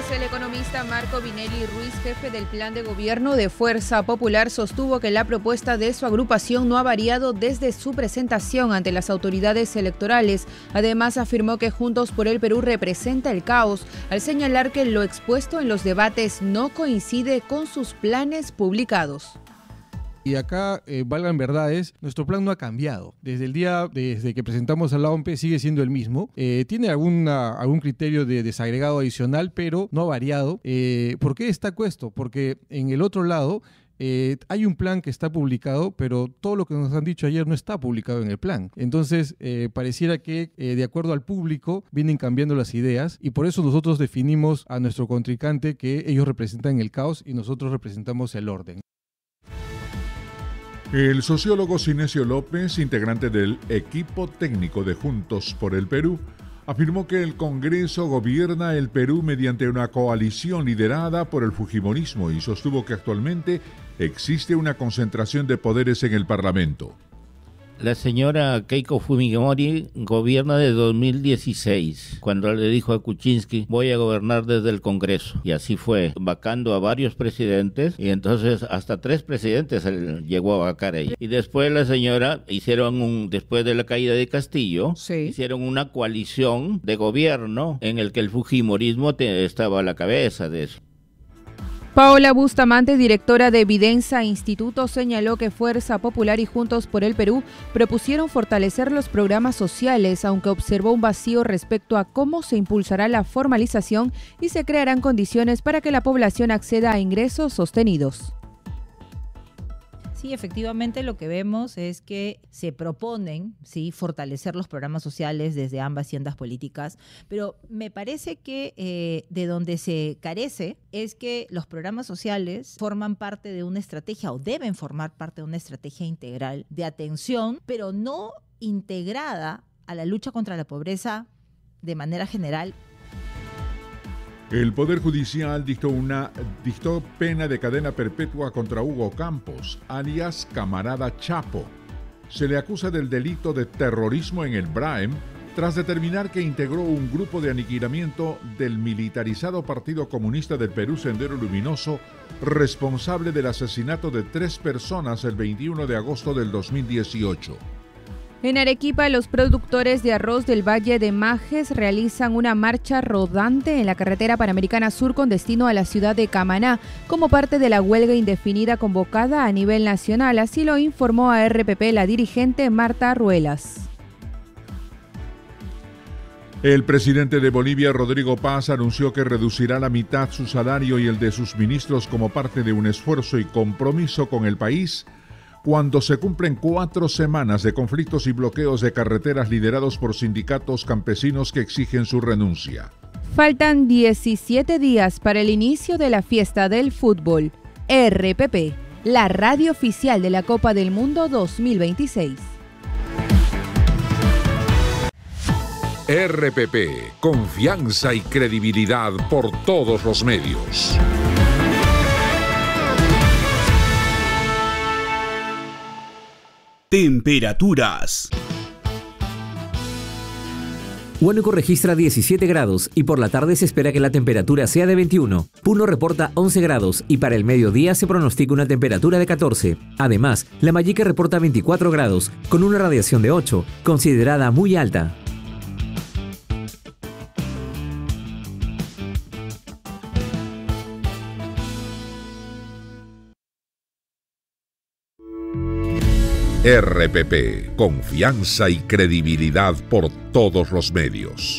días, el economista Marco Vinelli Ruiz, jefe del plan de gobierno de Fuerza Popular, sostuvo que la propuesta de su agrupación no ha variado desde su presentación ante las autoridades electorales. Además, afirmó que Juntos por el Perú representa el caos, al señalar que lo expuesto en los debates no coincide con sus planes publicados. Y acá, valgan verdades, nuestro plan no ha cambiado. Desde que presentamos a la OMP sigue siendo el mismo. Tiene algún criterio de desagregado adicional, pero no ha variado. ¿Por qué destaco esto? Porque en el otro lado hay un plan que está publicado, pero todo lo que nos han dicho ayer no está publicado en el plan. Entonces, pareciera que de acuerdo al público vienen cambiando las ideas y por eso nosotros definimos a nuestro contrincante que ellos representan el caos y nosotros representamos el orden. El sociólogo Sinesio López, integrante del equipo técnico de Juntos por el Perú, afirmó que el Congreso gobierna el Perú mediante una coalición liderada por el fujimorismo y sostuvo que actualmente existe una concentración de poderes en el Parlamento. La señora Keiko Fujimori gobierna desde 2016, cuando le dijo a Kuczynski, voy a gobernar desde el Congreso. Y así fue, vacando a varios presidentes, y entonces hasta 3 presidentes llegó a vacar ella. Y después la señora después de la caída de Castillo, hicieron una coalición de gobierno en el que el fujimorismo estaba a la cabeza de eso. Paola Bustamante, directora de Evidenza Instituto, señaló que Fuerza Popular y Juntos por el Perú propusieron fortalecer los programas sociales, aunque observó un vacío respecto a cómo se impulsará la formalización y se crearán condiciones para que la población acceda a ingresos sostenidos. Sí, efectivamente lo que vemos es que se proponen fortalecer los programas sociales desde ambas tiendas políticas, pero me parece que de donde se carece es que los programas sociales forman parte de una estrategia o deben formar parte de una estrategia integral de atención, pero no integrada a la lucha contra la pobreza de manera general. El Poder Judicial dictó pena de cadena perpetua contra Hugo Campos, alias Camarada Chapo. Se le acusa del delito de terrorismo en el Braem tras determinar que integró un grupo de aniquilamiento del militarizado Partido Comunista del Perú Sendero Luminoso, responsable del asesinato de 3 personas el 21 de agosto del 2018. En Arequipa, los productores de arroz del Valle de Majes realizan una marcha rodante en la carretera Panamericana Sur con destino a la ciudad de Camaná, como parte de la huelga indefinida convocada a nivel nacional. Así lo informó a RPP la dirigente Marta Ruelas. El presidente de Bolivia, Rodrigo Paz, anunció que reducirá la mitad su salario y el de sus ministros como parte de un esfuerzo y compromiso con el país cuando se cumplen 4 semanas de conflictos y bloqueos de carreteras liderados por sindicatos campesinos que exigen su renuncia. Faltan 17 días para el inicio de la fiesta del fútbol. RPP, la radio oficial de la Copa del Mundo 2026. RPP, confianza y credibilidad por todos los medios. Temperaturas. Huánuco registra 17 grados y por la tarde se espera que la temperatura sea de 21. Puno reporta 11 grados y para el mediodía se pronostica una temperatura de 14. Además, Lambayeque reporta 24 grados con una radiación de 8, considerada muy alta. RPP, confianza y credibilidad por todos los medios.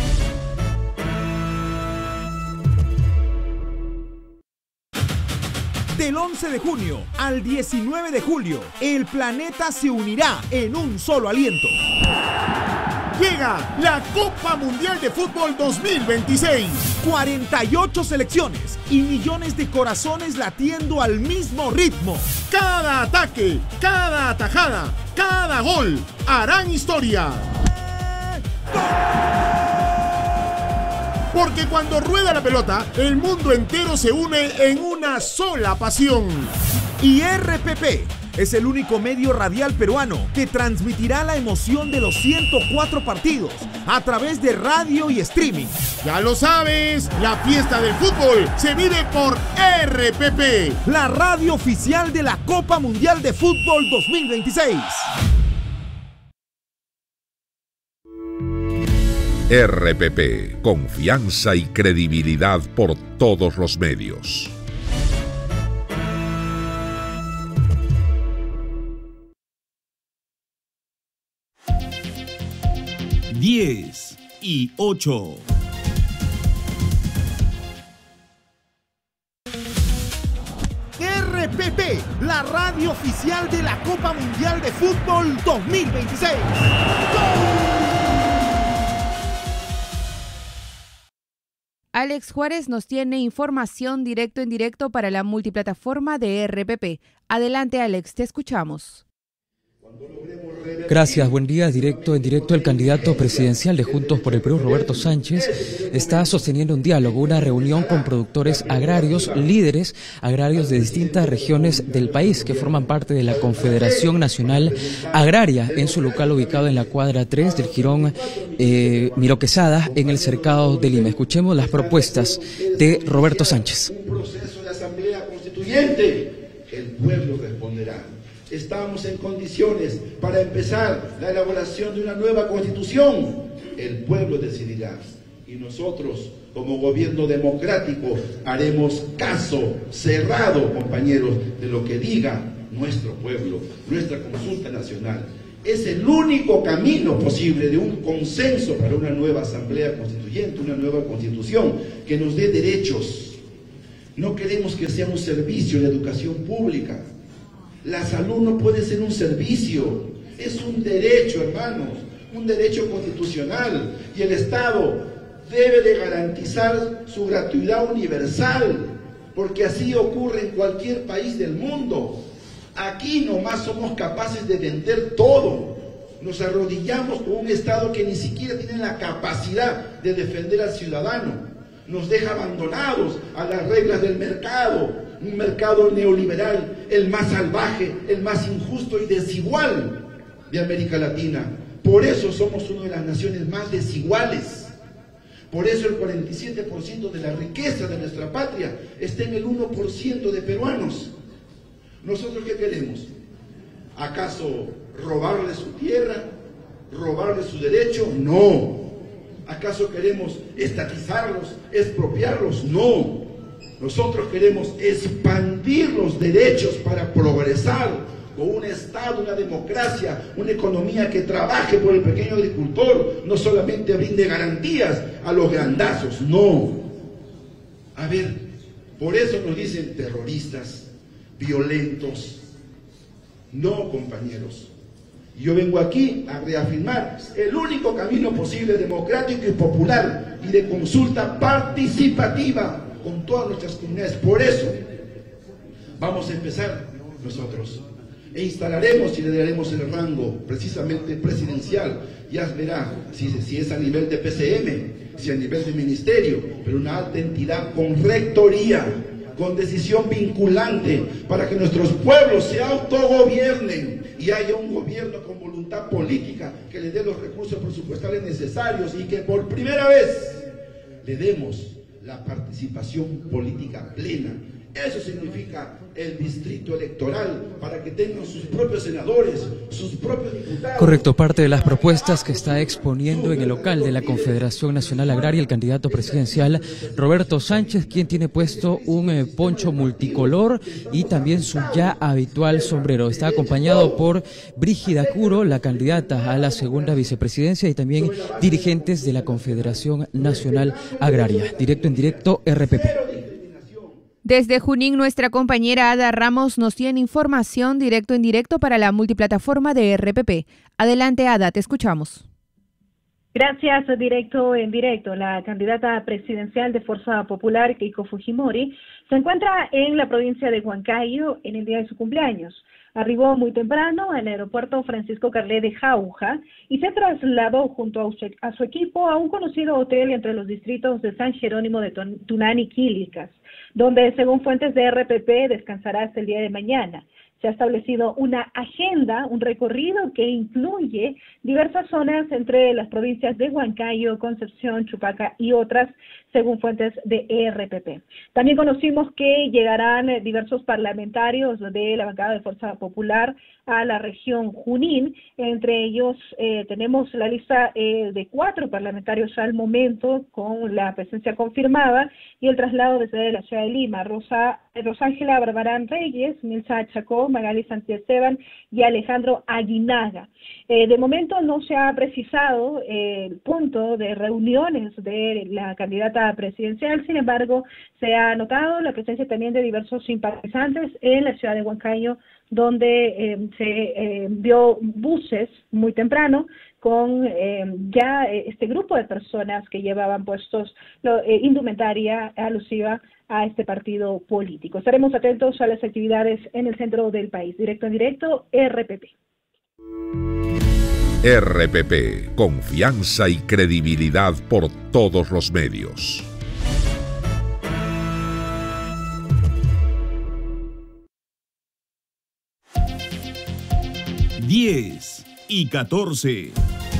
Del 11 de junio al 19 de julio, el planeta se unirá en un solo aliento. Llega la Copa Mundial de Fútbol 2026. 48 selecciones y millones de corazones latiendo al mismo ritmo. Cada ataque, cada atajada, cada gol harán historia. Porque cuando rueda la pelota, el mundo entero se une en una sola pasión. Y RPP es el único medio radial peruano que transmitirá la emoción de los 104 partidos a través de radio y streaming. Ya lo sabes, la fiesta del fútbol se vive por RPP, la radio oficial de la Copa Mundial de Fútbol 2026. RPP, confianza y credibilidad por todos los medios. Diez y 8. RPP, la radio oficial de la Copa Mundial de Fútbol 2026. Alex Juárez nos tiene información directo en directo para la multiplataforma de RPP. Adelante, Alex, te escuchamos. Gracias, buen día. Directo en directo, el candidato presidencial de Juntos por el Perú, Roberto Sánchez, está sosteniendo un diálogo, una reunión con productores agrarios, líderes agrarios de distintas regiones del país que forman parte de la Confederación Nacional Agraria en su local ubicado en la cuadra 3 del jirón Miró Quesada en el Cercado de Lima. Escuchemos las propuestas de Roberto Sánchez. Un proceso de asamblea constituyente, el pueblo responderá. Estamos en condiciones para empezar la elaboración de una nueva constitución. El pueblo decidirá. Y nosotros, como gobierno democrático, haremos caso cerrado, compañeros, de lo que diga nuestro pueblo, nuestra consulta nacional. Es el único camino posible de un consenso para una nueva asamblea constituyente, una nueva constitución que nos dé derechos. No queremos que sea un servicio de educación pública. La salud no puede ser un servicio, es un derecho, hermanos, un derecho constitucional, y el Estado debe de garantizar su gratuidad universal, porque así ocurre en cualquier país del mundo. Aquí nomás somos capaces de vender todo, nos arrodillamos con un Estado que ni siquiera tiene la capacidad de defender al ciudadano, nos deja abandonados a las reglas del mercado. Un mercado neoliberal, el más salvaje, el más injusto y desigual de América Latina. Por eso somos una de las naciones más desiguales. Por eso el 47% de la riqueza de nuestra patria está en el 1% de peruanos. ¿Nosotros qué queremos? ¿Acaso robarle su tierra? ¿Robarle su derecho? No. ¿Acaso queremos estatizarlos? ¿Expropiarlos? No. Nosotros queremos expandir los derechos para progresar con un Estado, una democracia, una economía que trabaje por el pequeño agricultor, no solamente brinde garantías a los grandazos, no. A ver, por eso nos dicen terroristas, violentos. No, compañeros. Yo vengo aquí a reafirmar el único camino posible democrático y popular y de consulta participativa con todas nuestras comunidades. Por eso vamos a empezar nosotros e instalaremos y le daremos el rango precisamente presidencial. Ya verá si es a nivel de PCM, si a nivel de ministerio, pero una alta entidad con rectoría, con decisión vinculante, para que nuestros pueblos se autogobiernen y haya un gobierno con voluntad política que le dé los recursos presupuestales necesarios y que por primera vez le demos la participación política plena. Eso significa el distrito electoral, para que tengan sus propios senadores, sus propios diputados. Correcto, parte de las propuestas que está exponiendo en el local de la Confederación Nacional Agraria el candidato presidencial Roberto Sánchez, quien tiene puesto un poncho multicolor y también su ya habitual sombrero. Está acompañado por Brígida Curo, la candidata a la segunda vicepresidencia, y también dirigentes de la Confederación Nacional Agraria. Directo en directo, RPP. Desde Junín, nuestra compañera Ada Ramos nos tiene información directo en directo para la multiplataforma de RPP. Adelante, Ada, te escuchamos. Gracias, directo en directo. La candidata presidencial de Fuerza Popular, Keiko Fujimori, se encuentra en la provincia de Huancayo en el día de su cumpleaños. Arribó muy temprano al aeropuerto Francisco Carlet de Jauja y se trasladó junto a su equipo a un conocido hotel entre los distritos de San Jerónimo de Tunán y Quílicas, donde, según fuentes de RPP, descansará hasta el día de mañana. se ha establecido una agenda, un recorrido que incluye diversas zonas entre las provincias de Huancayo, Concepción, Chupaca y otras, según fuentes de ERPP. También conocimos que llegarán diversos parlamentarios de la bancada de Fuerza Popular a la región Junín. Entre ellos tenemos la lista de 4 parlamentarios al momento con la presencia confirmada y el traslado desde la ciudad de Lima: Rosángela Barbarán Reyes, Milza Chacó, Magali Santiesteban y Alejandro Aguinaga. De momento no se ha precisado el punto de reuniones de la candidata presidencial, sin embargo se ha notado la presencia también de diversos simpatizantes en la ciudad de Huancayo, donde se vio buses muy temprano con ya este grupo de personas que llevaban puestos indumentaria alusiva a este partido político. Estaremos atentos a las actividades en el centro del país. Directo en directo, RPP. RPP, confianza y credibilidad por todos los medios. $10.14.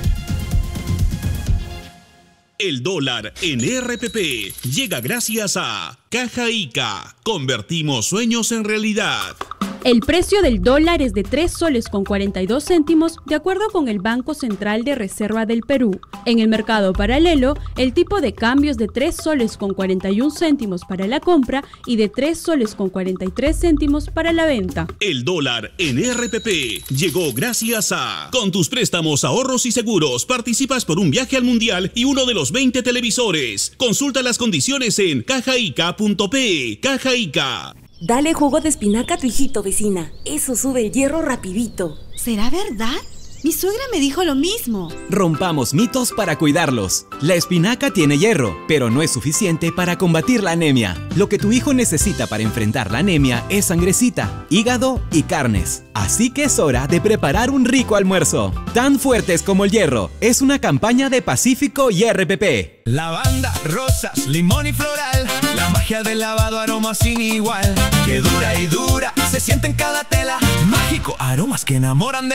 El dólar en RPP llega gracias a Caja Ica. Convertimos sueños en realidad. El precio del dólar es de 3 soles con 42 céntimos de acuerdo con el Banco Central de Reserva del Perú. En el mercado paralelo, el tipo de cambio es de 3 soles con 41 céntimos para la compra y de 3 soles con 43 céntimos para la venta. El dólar en RPP llegó gracias a... Con tus préstamos, ahorros y seguros, participas por un viaje al Mundial y uno de los 20 televisores. Consulta las condiciones en cajaica.pe. Caja Ica. Dale jugo de espinaca a tu hijito, vecina. Eso sube el hierro rapidito. ¿Será verdad? Mi suegra me dijo lo mismo. Rompamos mitos para cuidarlos. La espinaca tiene hierro, pero no es suficiente para combatir la anemia. Lo que tu hijo necesita para enfrentar la anemia es sangrecita, hígado y carnes. Así que es hora de preparar un rico almuerzo. Tan fuertes como el hierro. Es una campaña de Pacífico y RPP. Lavanda, rosas, limón y floral. La magia del lavado, aroma sin igual. Que dura y dura, se siente en cada tela. Mágico, aromas que enamoran de